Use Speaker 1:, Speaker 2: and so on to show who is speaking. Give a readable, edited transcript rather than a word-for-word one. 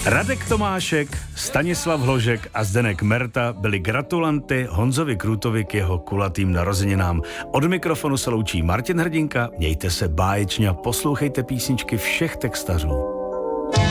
Speaker 1: Radek Tomášek, Stanislav Hložek a Zdeněk Merta byli gratulanty Honzovi Krůtovi k jeho kulatým narozeninám. Od mikrofonu se loučí Martin Hrdinka, mějte se báječně a poslouchejte písničky všech textařů.